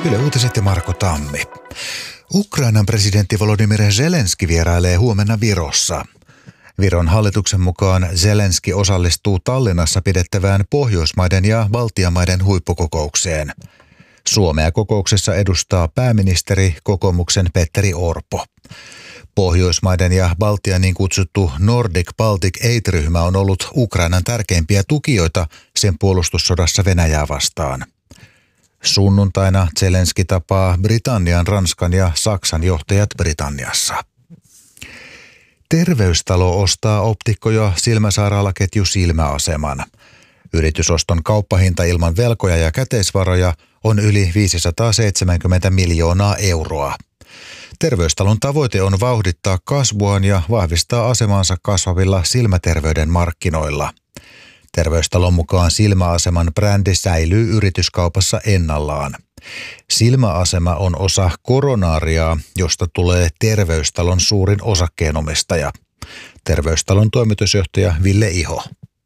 Yle Uutiset ja Marko Tammi. Ukrainan presidentti Volodymyr Zelenski vierailee huomenna Virossa. Viron hallituksen mukaan Zelenski osallistuu Tallinnassa pidettävään Pohjoismaiden ja Baltiamaiden huippukokoukseen. Suomea kokouksessa edustaa pääministeri kokoomuksen Petteri Orpo. Pohjoismaiden ja Baltian niin kutsuttu Nordic Baltic Aid-ryhmä on ollut Ukrainan tärkeimpiä tukijoita sen puolustussodassa Venäjää vastaan. Sunnuntaina Zelenski tapaa Britannian, Ranskan ja Saksan johtajat Britanniassa. Terveystalo ostaa optikko- ja silmäsairaalaketju Silmäaseman. Yritysoston kauppahinta ilman velkoja ja käteisvaroja on yli 570 miljoonaa euroa. Terveystalon tavoite on vauhdittaa kasvuaan ja vahvistaa asemansa kasvavilla silmäterveyden markkinoilla. Terveystalon mukaan Silmäaseman brändi säilyy yrityskaupassa ennallaan. Silmäasema on osa Coronariaa, josta tulee Terveystalon suurin osakkeenomistaja. Terveystalon toimitusjohtaja Ville Iho.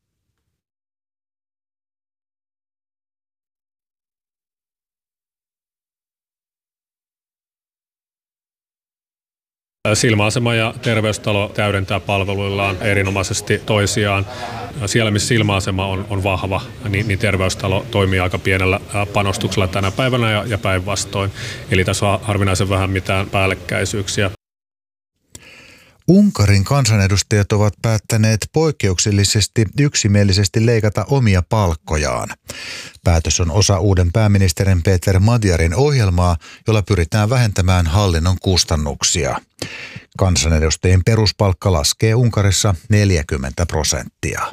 Silmäasema ja Terveystalo täydentää palveluillaan erinomaisesti toisiaan. Siellä, missä Silmäasema on vahva, niin Terveystalo toimii aika pienellä panostuksella tänä päivänä ja päinvastoin. Eli tässä on harvinaisen vähän mitään päällekkäisyyksiä. Unkarin kansanedustajat ovat päättäneet poikkeuksellisesti yksimielisesti leikata omia palkkojaan. Päätös on osa uuden pääministerin Péter Magyarin ohjelmaa, jolla pyritään vähentämään hallinnon kustannuksia. Kansanedustajien peruspalkka laskee Unkarissa 40%.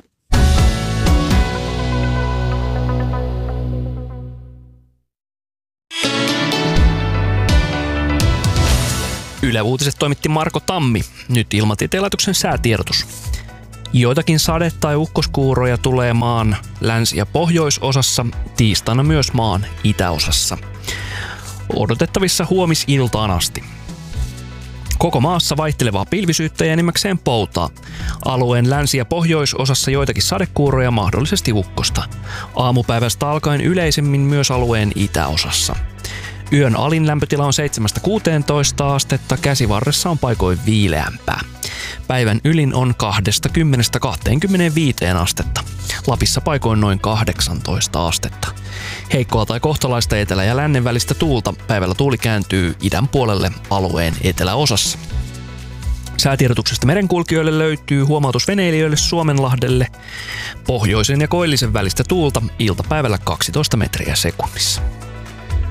Yle Uutiset toimitti Marko Tammi. Nyt Ilmatieteen laitoksen säätiedotus. Joitakin sade- tai ukkoskuuroja tulee maan länsi- ja pohjoisosassa, tiistaina myös maan itäosassa. Odotettavissa huomisiltaan asti. Koko maassa vaihtelevaa pilvisyyttä ja enimmäkseen poutaa. Alueen länsi- ja pohjoisosassa joitakin sadekuuroja, mahdollisesti ukkosta. Aamupäivästä alkaen yleisemmin myös alueen itäosassa. Yön alin lämpötila on 7-16 astetta, käsivarressa on paikoin viileämpää. Päivän ylin on 20-25 astetta. Lapissa paikoin noin 18 astetta. Heikkoa tai kohtalaista etelä- ja lännen välistä tuulta. Päivällä tuuli kääntyy idän puolelle alueen eteläosassa. Säätiedotuksesta merenkulkijoille löytyy huomautus veneilijöille Suomenlahdelle. Pohjoisen ja koillisen välistä tuulta, iltapäivällä 12 metriä sekunnissa.